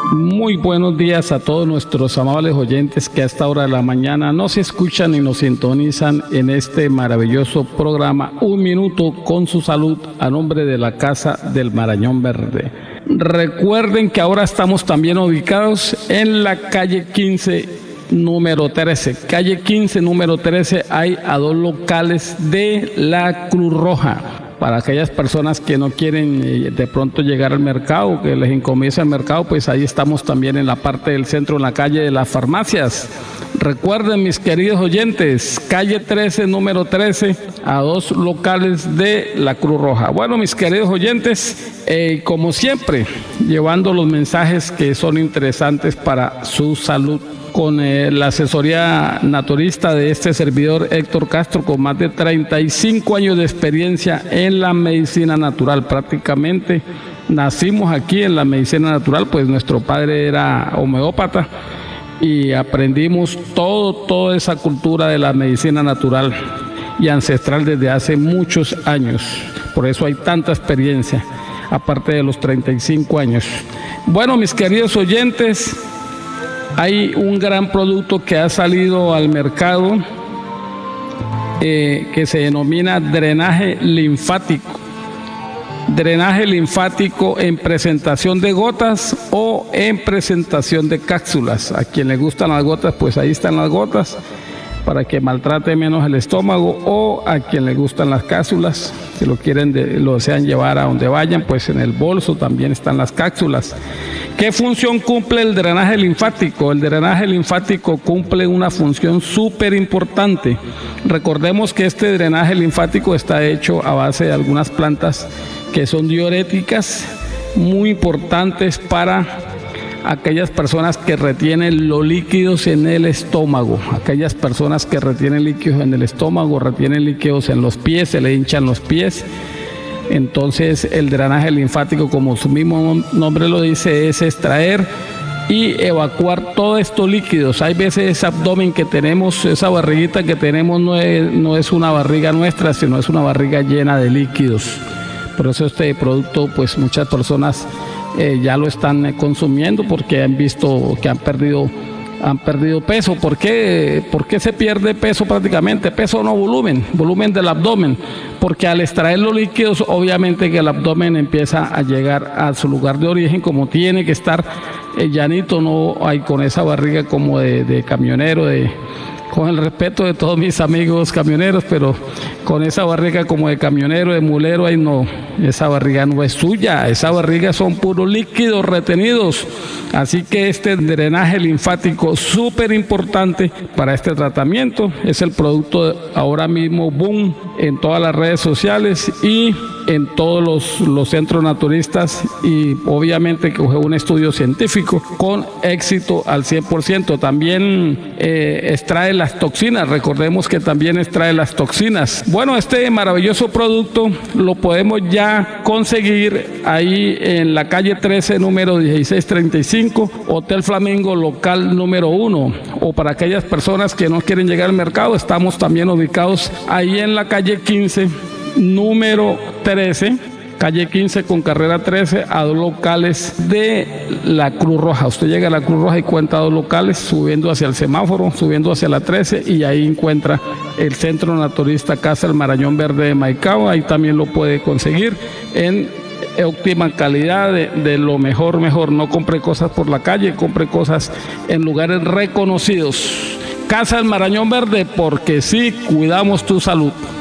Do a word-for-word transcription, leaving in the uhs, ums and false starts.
Muy buenos días a todos nuestros amables oyentes que a esta hora de la mañana nos escuchan y nos sintonizan en este maravilloso programa Un Minuto con su Salud a nombre de la Casa del Marañón Verde. Recuerden que ahora estamos también ubicados en la calle quince, número trece. Calle quince, número trece, hay a dos locales de la Cruz Roja. Para aquellas personas que no quieren eh, de pronto llegar al mercado, que les incomienza el mercado, pues ahí estamos también en la parte del centro, en la calle de las farmacias. Recuerden, mis queridos oyentes, calle trece, número trece, a dos locales de la Cruz Roja. Bueno, mis queridos oyentes, eh, como siempre, llevando los mensajes que son interesantes para su salud, con eh, la asesoría naturista de este servidor Héctor Castro, con más de treinta y cinco años de experiencia en la medicina natural. Prácticamente nacimos aquí en la medicina natural, pues nuestro padre era homeópata y aprendimos todo, toda esa cultura de la medicina natural y ancestral desde hace muchos años. Por eso hay tanta experiencia, aparte de los treinta y cinco años. Bueno, mis queridos oyentes, hay un gran producto que ha salido al mercado eh, que se denomina drenaje linfático. Drenaje linfático en presentación de gotas o en presentación de cápsulas. A quien le gustan las gotas, pues ahí están las gotas para que maltrate menos el estómago, o a quien le gustan las cápsulas, si lo quieren, de, lo desean llevar a donde vayan, pues en el bolso también están las cápsulas. ¿Qué función cumple el drenaje linfático? El drenaje linfático cumple una función súper importante. Recordemos que este drenaje linfático está hecho a base de algunas plantas que son diuréticas, muy importantes para aquellas personas que retienen los líquidos en el estómago, aquellas personas que retienen líquidos en el estómago, retienen líquidos en los pies, se le hinchan los pies. Entonces el drenaje linfático, como su mismo nombre lo dice, es extraer y evacuar todos estos líquidos. Hay veces ese abdomen que tenemos, esa barriguita que tenemos, no es, no es una barriga nuestra, sino es una barriga llena de líquidos. Por eso este producto, pues muchas personas eh, ya lo están eh, consumiendo porque han visto que han perdido han perdido peso. ¿Por qué? ¿Por qué se pierde peso prácticamente? Peso no volumen, volumen del abdomen. Porque al extraer los líquidos, obviamente que el abdomen empieza a llegar a su lugar de origen como tiene que estar eh, llanito, no hay con esa barriga como de, de camionero, de, con el respeto de todos mis amigos camioneros, pero con esa barriga como de camionero, de mulero, ahí no, esa barriga no es suya, esa barriga son puros líquidos retenidos. Así que este drenaje linfático súper importante para este tratamiento es el producto de ahora mismo boom en todas las redes sociales y en todos los, los centros naturistas, y obviamente que fue un estudio científico con éxito al cien por ciento. También eh, extrae las toxinas, recordemos que también extrae las toxinas. Bueno, este maravilloso producto lo podemos ya conseguir ahí en la calle trece, número dieciséis treinta y cinco, Hotel Flamingo, local número uno. O para aquellas personas que no quieren llegar al mercado, estamos también ubicados ahí en la calle quince, número trece, calle quince con carrera trece, a dos locales de la Cruz Roja. Usted llega a la Cruz Roja y cuenta dos locales, subiendo hacia el semáforo, subiendo hacia la trece, y ahí encuentra el Centro Naturista Casa del Marañón Verde de Maicao. Ahí también lo puede conseguir en óptima calidad, de, de lo mejor, mejor. No compre cosas por la calle, compre cosas en lugares reconocidos. Casa del Marañón Verde, porque sí, cuidamos tu salud.